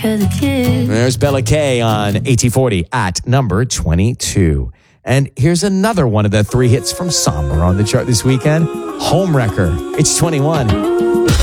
'cause of you. There's Bella K on AT40 at number 22. And here's another one of the 3 hits from Somber on the chart this weekend. Homewrecker. It's 21.